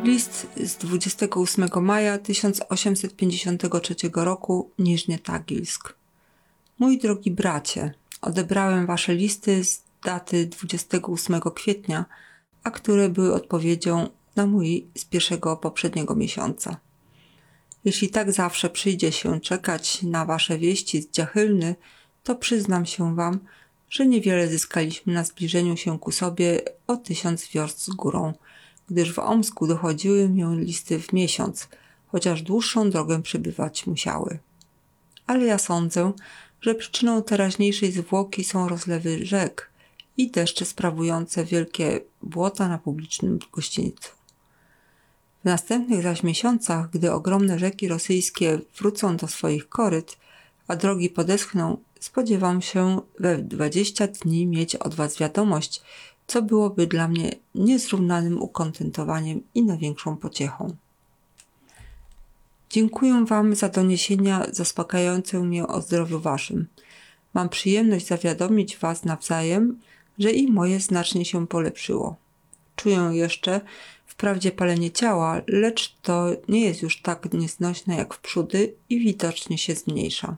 List z 28 maja 1853 roku, Niżny Tagilsk. Mój drogi bracie, odebrałem wasze listy z daty 28 kwietnia, a które były odpowiedzią na mój z pierwszego poprzedniego miesiąca. Jeśli tak zawsze przyjdzie się czekać na wasze wieści z Dziachylny, to przyznam się wam, że niewiele zyskaliśmy na zbliżeniu się ku sobie o 1000 wiorst z górą, gdyż w Omsku dochodziły mi listy w miesiąc, chociaż dłuższą drogę przebywać musiały. Ale ja sądzę, że przyczyną teraźniejszej zwłoki są rozlewy rzek i deszcze sprawujące wielkie błota na publicznym gościńcu. W następnych zaś miesiącach, gdy ogromne rzeki rosyjskie wrócą do swoich koryt, a drogi podeschną, spodziewam się we 20 dni mieć od was wiadomość, co byłoby dla mnie niezrównanym ukontentowaniem i największą pociechą. Dziękuję wam za doniesienia zaspokajające mnie o zdrowiu waszym. Mam przyjemność zawiadomić was nawzajem, że i moje znacznie się polepszyło. Czuję jeszcze wprawdzie palenie ciała, lecz to nie jest już tak nieznośne jak wprzódy i widocznie się zmniejsza.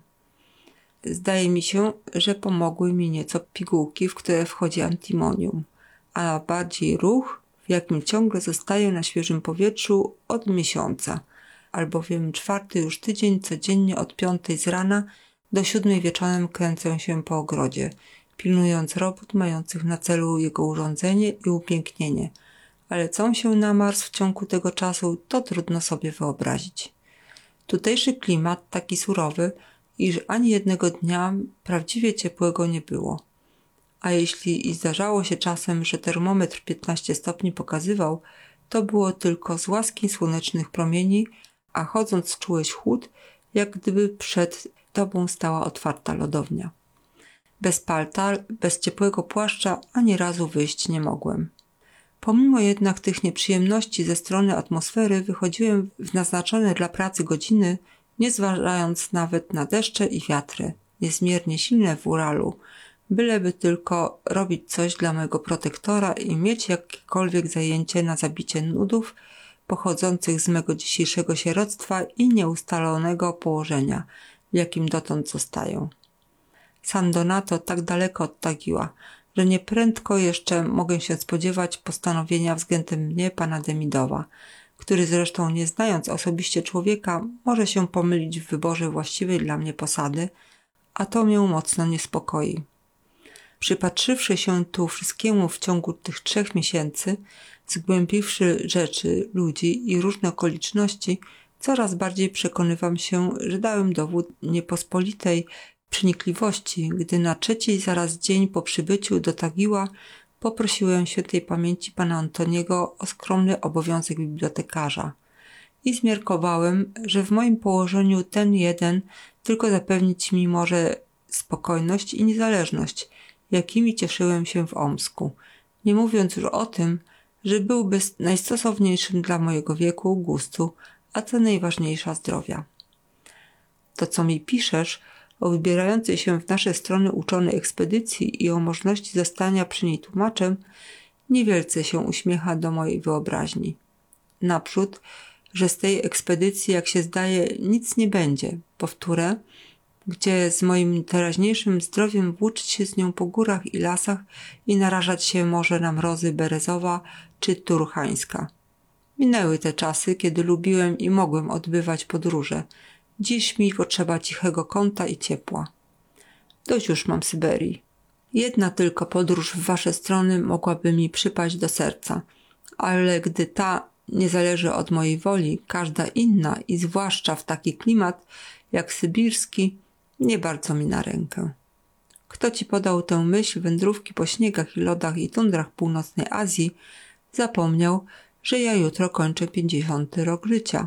Zdaje mi się, że pomogły mi nieco pigułki, w które wchodzi antimonium, a bardziej ruch, w jakim ciągle zostaję na świeżym powietrzu od miesiąca, albowiem 4 już tydzień codziennie od 5 z rana do 7 wieczorem kręcę się po ogrodzie, pilnując robót mających na celu jego urządzenie i upięknienie, ale co się namarzł w ciągu tego czasu, to trudno sobie wyobrazić. Tutejszy klimat taki surowy, iż ani jednego dnia prawdziwie ciepłego nie było. A jeśli i zdarzało się czasem, że termometr 15 stopni pokazywał, to było tylko z łaski słonecznych promieni, a chodząc czułeś chłód, jak gdyby przed tobą stała otwarta lodownia. Bez palta, bez ciepłego płaszcza ani razu wyjść nie mogłem. Pomimo jednak tych nieprzyjemności ze strony atmosfery wychodziłem w naznaczone dla pracy godziny, nie zważając nawet na deszcze i wiatry, niezmiernie silne w Uralu, byleby tylko robić coś dla mego protektora i mieć jakiekolwiek zajęcie na zabicie nudów pochodzących z mego dzisiejszego sieroctwa i nieustalonego położenia, w jakim dotąd zostaję. San Donato tak daleko od Tagiła, że nieprędko jeszcze mogę się spodziewać postanowienia względem mnie pana Demidowa, który zresztą nie znając osobiście człowieka może się pomylić w wyborze właściwej dla mnie posady, a to mnie mocno niespokoi. Przypatrzywszy się tu wszystkiemu w ciągu tych 3 miesięcy, zgłębiwszy rzeczy, ludzi i różne okoliczności, coraz bardziej przekonywam się, że dałem dowód niepospolitej przenikliwości, gdy na 3 zaraz dzień po przybyciu do Tagiła poprosiłem świętej pamięci pana Antoniego o skromny obowiązek bibliotekarza i zmiarkowałem, że w moim położeniu ten jeden tylko zapewnić mi może spokojność i niezależność, jakimi cieszyłem się w Omsku, nie mówiąc już o tym, że byłby najstosowniejszym dla mojego wieku, gustu, a co najważniejsza zdrowia. To, co mi piszesz o wybierającej się w nasze strony uczonej ekspedycji i o możliwości zostania przy niej tłumaczem, niewielce się uśmiecha do mojej wyobraźni. Naprzód, że z tej ekspedycji, jak się zdaje, nic nie będzie, powtórę, gdzie z moim teraźniejszym zdrowiem włóczyć się z nią po górach i lasach i narażać się może na mrozy Berezowa czy Turchańska. Minęły te czasy, kiedy lubiłem i mogłem odbywać podróże. Dziś mi potrzeba cichego kąta i ciepła. Dość już mam Syberii. Jedna tylko podróż w wasze strony mogłaby mi przypaść do serca, ale gdy ta nie zależy od mojej woli, każda inna i zwłaszcza w taki klimat jak sybirski, nie bardzo mi na rękę. Kto ci podał tę myśl wędrówki po śniegach i lodach i tundrach północnej Azji, zapomniał, że ja jutro kończę 50. rok życia.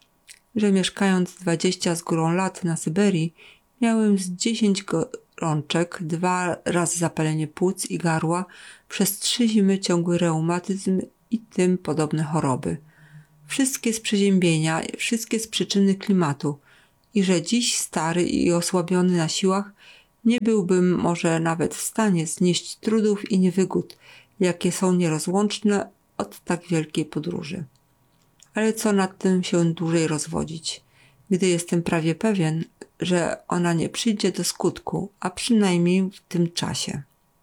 Że mieszkając 20 z górą lat na Syberii, miałem z 10 gorączek, 2 razy zapalenie płuc i gardła, przez 3 zimy ciągły reumatyzm i tym podobne choroby. Wszystkie z przeziębienia, wszystkie z przyczyny klimatu i że dziś stary i osłabiony na siłach nie byłbym może nawet w stanie znieść trudów i niewygód, jakie są nierozłączne od tak wielkiej podróży. Ale co nad tym się dłużej rozwodzić, gdy jestem prawie pewien, że ona nie przyjdzie do skutku, a przynajmniej w tym czasie.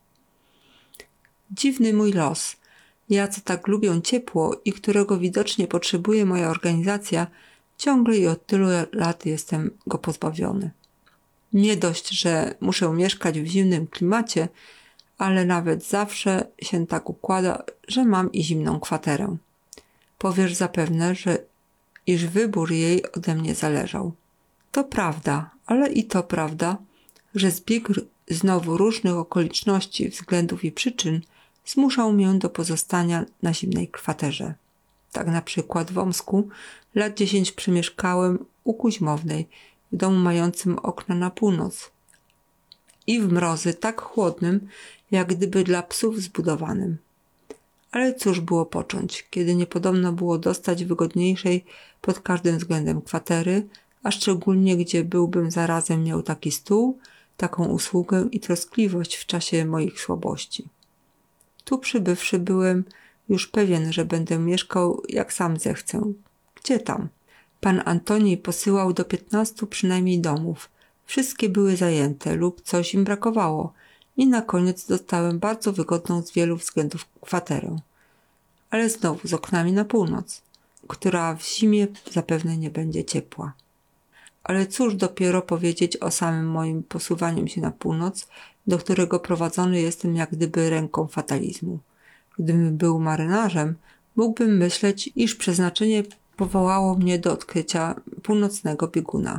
Dziwny mój los. Ja, co tak lubię ciepło i którego widocznie potrzebuje moja organizacja, ciągle i od tylu lat jestem go pozbawiony. Nie dość, że muszę mieszkać w zimnym klimacie, ale nawet zawsze się tak układa, że mam i zimną kwaterę. Powiesz zapewne, iż wybór jej ode mnie zależał. To prawda, ale i to prawda, że zbieg znowu różnych okoliczności, względów i przyczyn zmuszał mnie do pozostania na zimnej kwaterze. Tak na przykład w Omsku lat 10 przemieszkałem u Kuźmownej, w domu mającym okna na północ i w mrozy tak chłodnym, jak gdyby dla psów zbudowanym. Ale cóż było począć, kiedy nie podobno było dostać wygodniejszej pod każdym względem kwatery, a szczególnie gdzie byłbym zarazem miał taki stół, taką usługę i troskliwość w czasie moich słabości. Tu przybywszy byłem już pewien, że będę mieszkał jak sam zechcę. Gdzie tam? Pan Antoni posyłał do 15 przynajmniej domów. Wszystkie były zajęte lub coś im brakowało i na koniec dostałem bardzo wygodną z wielu względów kwaterę. Ale znowu z oknami na północ, która w zimie zapewne nie będzie ciepła. Ale cóż dopiero powiedzieć o samym moim posuwaniem się na północ, do którego prowadzony jestem jak gdyby ręką fatalizmu. Gdybym był marynarzem, mógłbym myśleć, iż przeznaczenie powołało mnie do odkrycia północnego bieguna.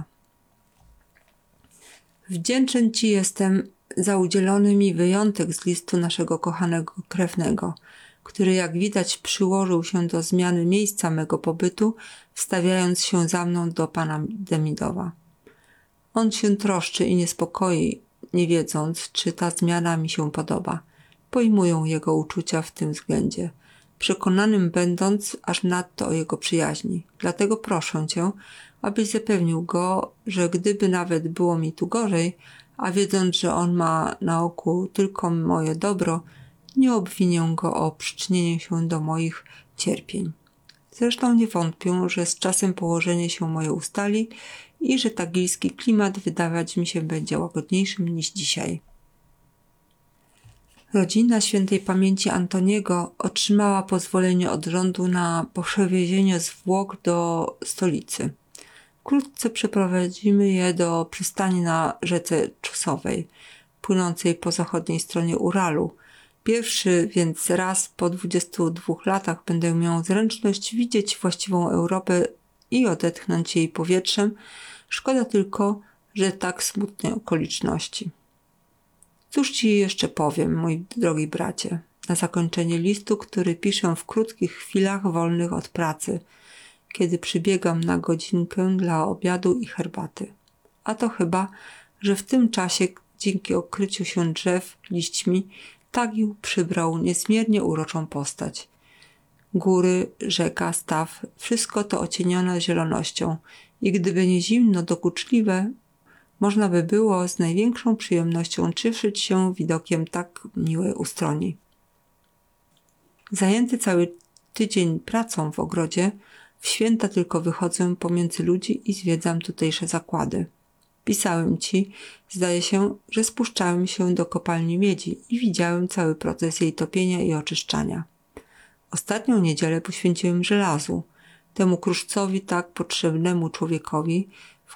Wdzięczny Ci jestem za udzielony mi wyjątek z listu naszego kochanego krewnego, który jak widać przyłożył się do zmiany miejsca mego pobytu, wstawiając się za mną do pana Demidowa. On się troszczy i niespokoi, nie wiedząc, czy ta zmiana mi się podoba. Pojmuję jego uczucia w tym względzie, przekonanym będąc aż nadto o jego przyjaźni. Dlatego proszę Cię, abyś zapewnił go, że gdyby nawet było mi tu gorzej, a wiedząc, że on ma na oku tylko moje dobro, nie obwinię go o przyczynienie się do moich cierpień. Zresztą nie wątpię, że z czasem położenie się moje ustali i że tagilski klimat wydawać mi się będzie łagodniejszym niż dzisiaj. Rodzina świętej pamięci Antoniego otrzymała pozwolenie od rządu na przewiezienie zwłok do stolicy. Wkrótce przeprowadzimy je do przystani na rzece Czusowej, płynącej po zachodniej stronie Uralu. Pierwszy więc raz po 22 latach będę miał zręczność widzieć właściwą Europę i odetchnąć jej powietrzem. Szkoda tylko, że tak smutne okoliczności. Cóż Ci jeszcze powiem, mój drogi bracie, na zakończenie listu, który piszę w krótkich chwilach wolnych od pracy, kiedy przybiegam na godzinkę dla obiadu i herbaty. A to chyba, że w tym czasie, dzięki okryciu się drzew liśćmi, Tagil przybrał niezmiernie uroczą postać. Góry, rzeka, staw, wszystko to ocienione zielonością i gdyby nie zimno dokuczliwe, można by było z największą przyjemnością cieszyć się widokiem tak miłej ustroni. Zajęty cały tydzień pracą w ogrodzie, w święta tylko wychodzę pomiędzy ludzi i zwiedzam tutejsze zakłady. Pisałem Ci, zdaje się, że spuszczałem się do kopalni miedzi i widziałem cały proces jej topienia i oczyszczania. Ostatnią niedzielę poświęciłem żelazu, temu kruszcowi tak potrzebnemu człowiekowi, w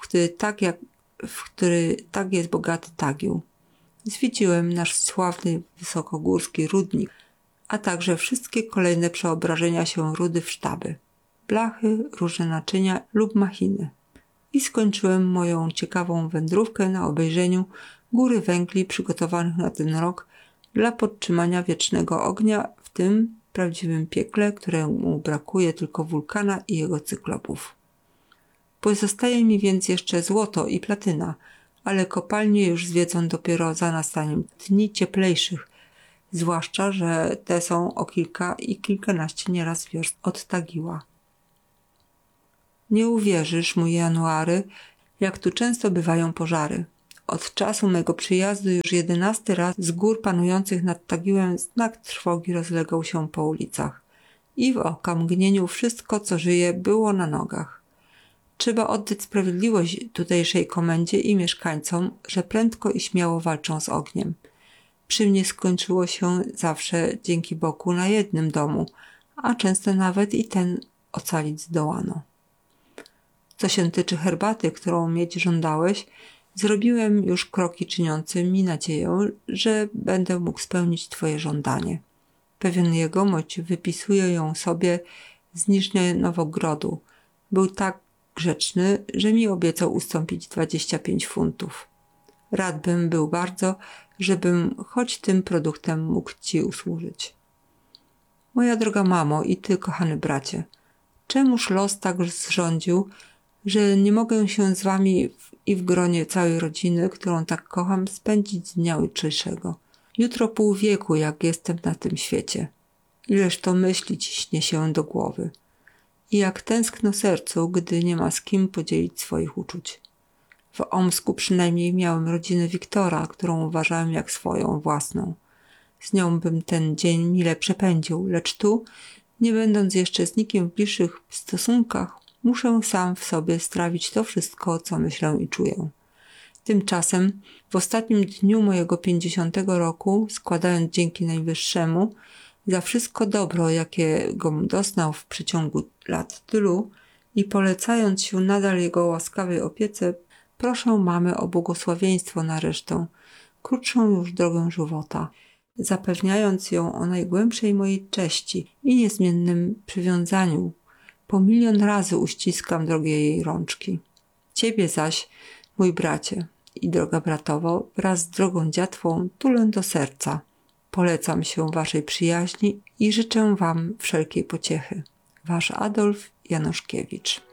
który tak jest bogaty Tagil. Zwiedziłem nasz sławny wysokogórski rudnik, a także wszystkie kolejne przeobrażenia się rudy w sztaby, blachy, różne naczynia lub machiny. I skończyłem moją ciekawą wędrówkę na obejrzeniu góry węgli przygotowanych na ten rok dla podtrzymania wiecznego ognia w tym prawdziwym piekle, któremu brakuje tylko wulkana i jego cyklopów. Pozostaje mi więc jeszcze złoto i platyna, ale kopalnie już zwiedzą dopiero za nastaniem dni cieplejszych, zwłaszcza, że te są o kilka i kilkanaście nieraz wiorst od Tagila. Nie uwierzysz, mój January, jak tu często bywają pożary. Od czasu mego przyjazdu już 11 raz z gór panujących nad Tagilem znak trwogi rozlegał się po ulicach. i w okamgnieniu wszystko, co żyje, było na nogach. Trzeba oddać sprawiedliwość tutejszej komendzie i mieszkańcom, że prędko i śmiało walczą z ogniem. Przy mnie skończyło się zawsze dzięki Bogu na jednym domu, a często nawet i ten ocalić zdołano. Co się tyczy herbaty, którą mieć żądałeś, zrobiłem już kroki czyniące mi nadzieję, że będę mógł spełnić twoje żądanie. Pewien jegomość wypisuje ją sobie z Niżnie Nowogrodu. Był tak grzeczny, że mi obiecał ustąpić 25 funtów. Rad bym był bardzo, żebym choć tym produktem mógł ci usłużyć. Moja droga mamo i ty, kochany bracie, czemuż los tak zrządził, że nie mogę się z wami i w gronie całej rodziny, którą tak kocham, spędzić dnia jutrzejszego. Jutro pół wieku, jak jestem na tym świecie. Ileż to myśli ciśnie się do głowy. I jak tęskno sercu, gdy nie ma z kim podzielić swoich uczuć. W Omsku przynajmniej miałem rodzinę Wiktora, którą uważałem jak swoją własną. Z nią bym ten dzień mile przepędził, lecz tu, nie będąc jeszcze z nikim w bliższych stosunkach, muszę sam w sobie strawić to wszystko, co myślę i czuję. Tymczasem w ostatnim dniu mojego 50 roku, składając dzięki Najwyższemu za wszystko dobro, jakiego doznał w przeciągu lat tylu i polecając się nadal jego łaskawej opiece, proszę mamy o błogosławieństwo na resztę, krótszą już drogę żywota, zapewniając ją o najgłębszej mojej cześci i niezmiennym przywiązaniu. Po 1 000 000 razy uściskam drogie jej rączki. Ciebie zaś, mój bracie i droga bratowo, wraz z drogą dziatwą tulę do serca. Polecam się waszej przyjaźni i życzę wam wszelkiej pociechy. Wasz Adolf Januszkiewicz.